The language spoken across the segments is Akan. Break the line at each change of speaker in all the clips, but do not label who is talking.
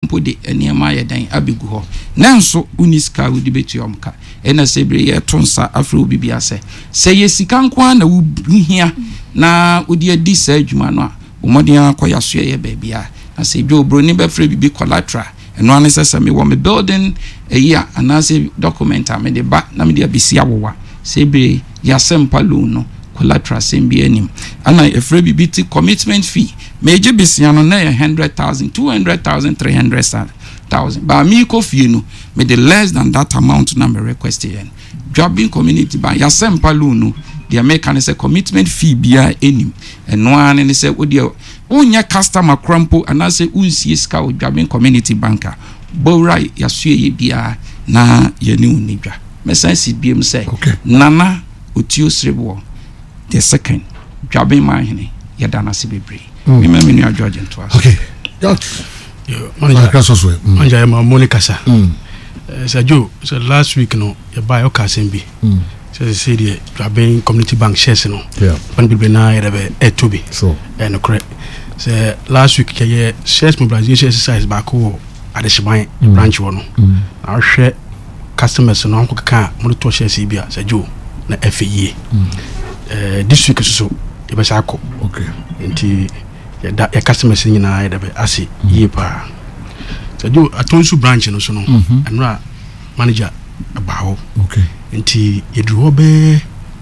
mpode eniema ye dan abegu ho nanso uniska wudi betuomka ena sebre ye tonsa afro bibia se ye sika nko na wuhia na wudi adi sa adwuma no a omodin akoya so ye bebia na se bi obroni be free bibi collateral eno ane sese me wo me building year anase document am de ba na me de abisia wowa sebre ya sempa loan no collateral sembi anim ana efre bibiti commitment fee meje bisia no na 100,000 200,000 300,000 ba mi ko fie no me the less than that amount na me request yen jobbing community ba ya sempa loan no the American say commitment fee bia anim eno ane ne say odi onya customer crampo anase unsie ska jobbing community banker bowra yasue ye bia na yeni unidwa mesansi biem say nana otio srebo the second jobbing mahene yadana sibebre me nua George to us
okay manager
Monica sa Joe so last week no you buy o kasembi say the jobbing community bank shares no when people na erebe etobi
so
and correct say last week ye shares mobilization exercise back o adeshiban branch wono na hwe customers no ko ka mo to shares bia say Joe na FAE this week so e be sako
okay
nti ya customers ni na erebe asi ye pa say Joe atonsu branch no so no anura manager abaho
okay
nti yedru be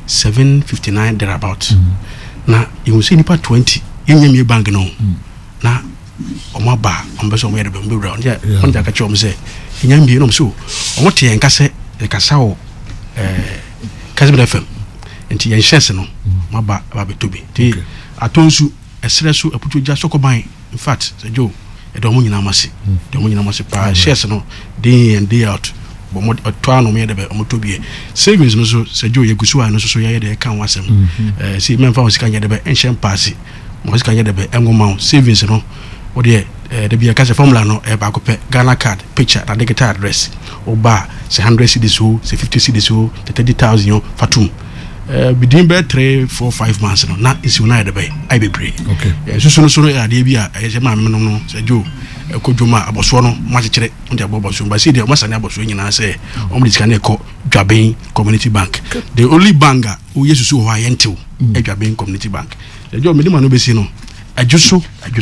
759 thereabout na you see nipa 20 yenyamie bank no na omaba ombeso mo yedebe mbewura onja ka chom se yenyamie no so omote enka se ekasa wo Kasbin FM nti yen share no maba abetobi ti atonsu esresu aputuja sokoban in fact se Joe edo mo nyina mase pa shares no day and day out bomo toano me de omotobie savings no so se Joe yegusu a no so ye de kan wasem si memfa osika nye de be enhye pass mo osika nye de be engoma savings no wo de bia ka se formula no e ba ko pe Ghana card picture na digital address oba se 100 cedis o se 50 cedis o 30,000 yo fatum within 3-4-5 months no na isi una de be ai bebre
okay
so ya de bia se ma me no se Joe kodwoma aboso no machekere ndi aboso ba see de masane aboso nyina se omdisika na ko Dwabin Community Bank the only banker who yesusu ho ayentew Dwabin Community Bank the Joe medima no besi no ajuso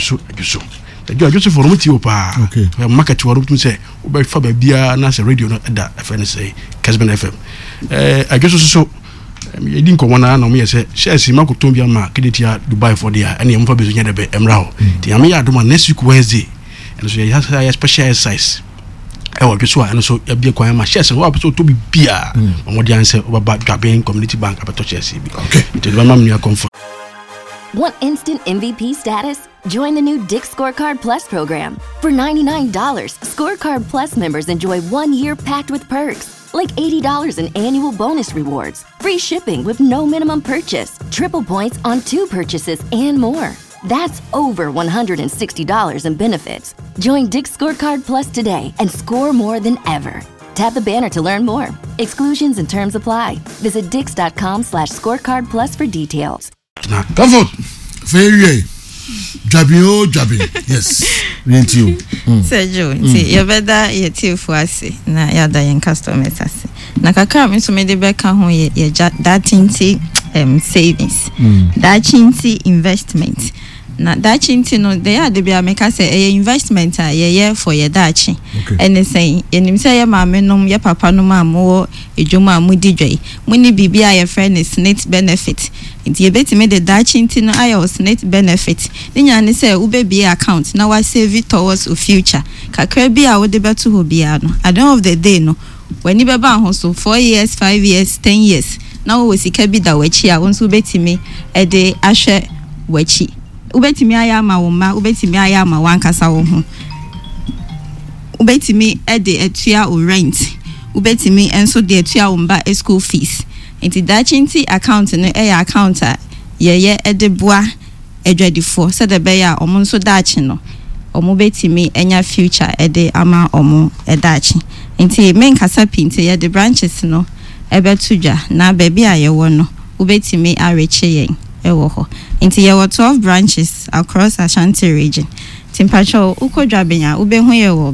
the Joe ajuso for muti opa
okay
market woro tum se oba fa ba bia na se radio no da FN say Kasbin FM ajuso so yedin ko wana na mo yese shares makoton bia ma kedetia Dubai for dia ene mo fa bezo nya de be emra ho ti am ya adoma next week Wednesday and so you have a special exercise I want to so and so be a ma shares and what so to be bia on what answer about Dwabin Community Bank about Chelsea okay to the mama near comfort.
Want instant MVP status? Join the new Dick Scorecard Plus program. For $99, Scorecard Plus members enjoy 1 year packed with perks, like $80 in annual bonus rewards, free shipping with no minimum purchase, triple points on 2 purchases, and more. That's over $160 in benefits. Join Dick Scorecard Plus today and score more than ever. Tap the banner to learn more. Exclusions and terms apply. Visit dix.com/scorecard plus for details.
Comfort. Very Dwabin. Yes. Thank you.
Sergio, see, you better yet for us. Na yada yen customers as. Na kakra me so me de beka ho ye that tinti savings. That tinti investment. Na dachi no they are the bia make say a investment ye for your dachi and say enim say ye maame nom ye papa nom am edwuma amudi dwai muni bibia ye friend is net benefit nti ye betime the dachi no aye was net benefit nya ne say wo be account na wa save towards a future kakra bia wo de beto ho bia no at the end of the day no when you be ban ho so 4 years 5 years 10 years na wo sika bi da wachi a wonso betime e de ahwe wachi ubetimi ayama woma ubetimi ayama wankasa wo ho ubetimi ede etua o rent ubetimi enso de etua wo mba school fees enti dachinti account no account a ye ede boa edwadifo se de be ya omo nso dachi no omo betimi enya future ede ama omo edachi enti menkasa pinti ye de branches no ebetudwa na baby a ye wo no ubetimi areche yen ewo ho nti ye were 12 branches across Ashanti region. Timpacho uko Dwabin ube hu ye wo